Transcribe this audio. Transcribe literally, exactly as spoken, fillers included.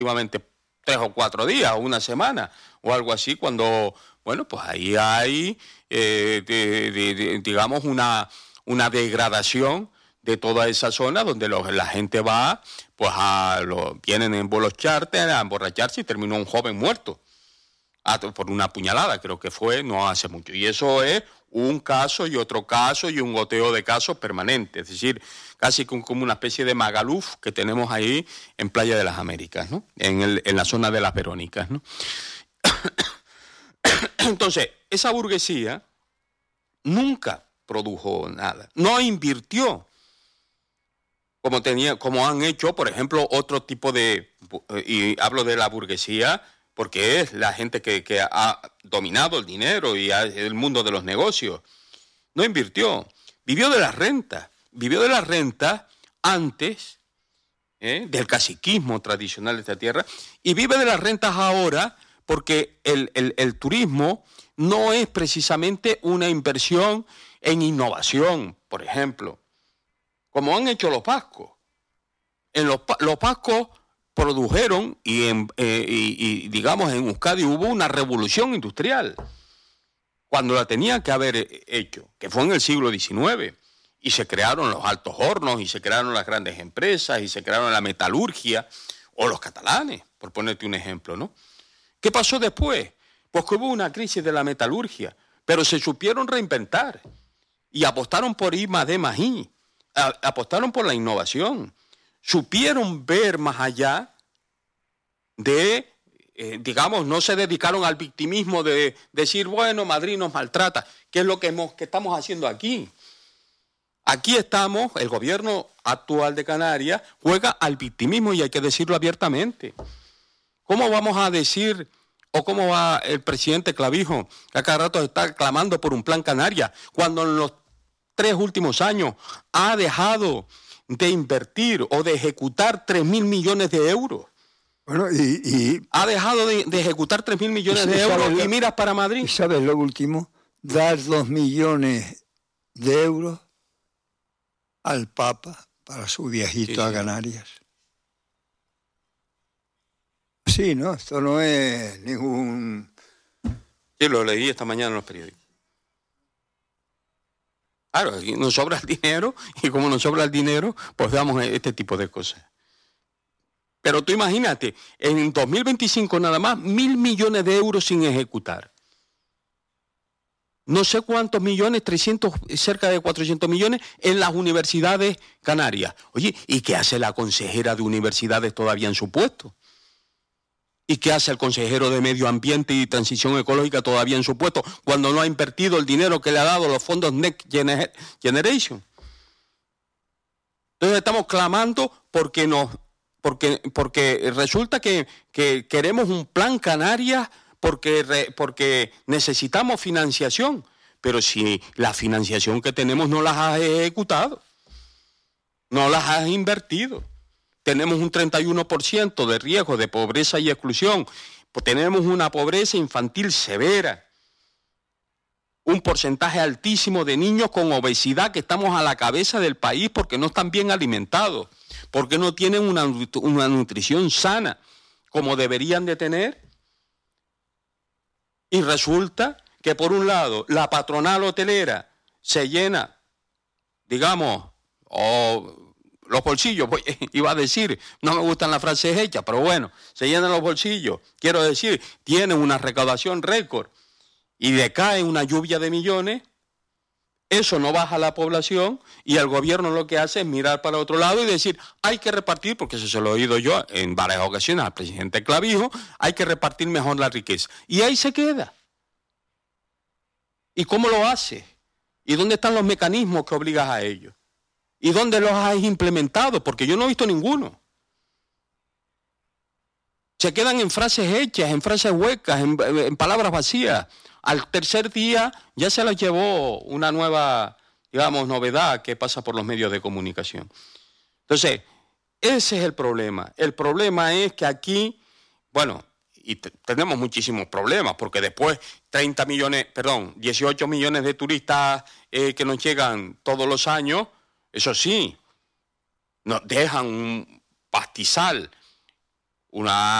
efectivamente tres o cuatro días o una semana o algo así, cuando, bueno, pues ahí hay, eh, de, de, de, digamos, una, una degradación de toda esa zona donde los, la gente va, pues a lo, vienen en vuelos charter a emborracharse y terminó un joven muerto a, por una puñalada, creo que fue no hace mucho. Y eso es un caso y otro caso y un goteo de casos permanente, es decir, casi como una especie de Magaluf que tenemos ahí en Playa de las Américas, ¿no? En, el, en la zona de las Verónicas, ¿no? Entonces, esa burguesía nunca produjo nada, no invirtió como tenía, como han hecho, por ejemplo, otro tipo de, y hablo de la burguesía porque es la gente que, que ha dominado el dinero y ha, el mundo de los negocios. No invirtió, vivió de las rentas, vivió de las rentas antes ¿eh? del caciquismo tradicional de esta tierra y vive de las rentas ahora porque el, el, el turismo no es precisamente una inversión en innovación, por ejemplo, como han hecho los vascos. En los, los vascos produjeron y, en, eh, y, y digamos en Euskadi hubo una revolución industrial cuando la tenía que haber hecho, que fue en el siglo diecinueve, y se crearon los altos hornos y se crearon las grandes empresas y se crearon la metalurgia, o los catalanes, por ponerte un ejemplo, ¿no? ¿Qué pasó después? Pues que hubo una crisis de la metalurgia, pero se supieron reinventar y apostaron por I más D más I, apostaron por la innovación. Supieron ver más allá de, eh, digamos, no se dedicaron al victimismo de decir, bueno, Madrid nos maltrata, que es lo que, hemos, que estamos haciendo aquí. Aquí estamos, el gobierno actual de Canarias juega al victimismo y hay que decirlo abiertamente. ¿Cómo vamos a decir, o cómo va el presidente Clavijo, que a cada rato está clamando por un plan Canarias, cuando en los tres últimos años ha dejado de invertir o de ejecutar tres mil millones de euros? Bueno, y, y ha dejado de, de ejecutar tres mil millones de euros lo, y miras para Madrid. ¿Y sabes lo último? Dar dos millones de euros al Papa para su viajito sí, sí. a Canarias. Sí, ¿no? Esto no es ningún... Sí, lo leí esta mañana en los periódicos. Claro, aquí nos sobra el dinero y como nos sobra el dinero, pues damos este tipo de cosas. Pero tú imagínate, en dos mil veinticinco nada más, mil millones de euros sin ejecutar. No sé cuántos millones, trescientos, cerca de cuatrocientos millones en las universidades canarias. Oye, ¿y qué hace la consejera de universidades todavía en su puesto? ¿Y qué hace el consejero de Medio Ambiente y Transición Ecológica todavía en su puesto cuando no ha invertido el dinero que le ha dado los fondos Next Generation? Entonces estamos clamando porque nos, porque, porque resulta que, que queremos un plan Canarias porque, re, porque necesitamos financiación, pero si la financiación que tenemos no las has ejecutado, no las has invertido. Tenemos un treinta y uno por ciento de riesgo de pobreza y exclusión, pues tenemos una pobreza infantil severa, un porcentaje altísimo de niños con obesidad que estamos a la cabeza del país porque no están bien alimentados, porque no tienen una, una nutrición sana como deberían de tener. Y resulta que por un lado la patronal hotelera se llena, digamos, o... los bolsillos, pues, iba a decir, no me gustan las frases hechas, pero bueno, se llenan los bolsillos. Quiero decir, tienen una recaudación récord y decae una lluvia de millones, eso no baja la población y el gobierno lo que hace es mirar para otro lado y decir, hay que repartir, porque eso se lo he oído yo en varias ocasiones al presidente Clavijo, hay que repartir mejor la riqueza. Y ahí se queda. ¿Y cómo lo hace? ¿Y dónde están los mecanismos que obligas a ello? ¿Y dónde los has implementado? Porque yo no he visto ninguno. Se quedan en frases hechas, en frases huecas, en, en palabras vacías. Al tercer día ya se las llevó una nueva, digamos, novedad que pasa por los medios de comunicación. Entonces, ese es el problema. El problema es que aquí, bueno, y t- tenemos muchísimos problemas, porque después treinta millones, perdón, dieciocho millones de turistas eh, que nos llegan todos los años, eso sí, nos dejan un pastizal, una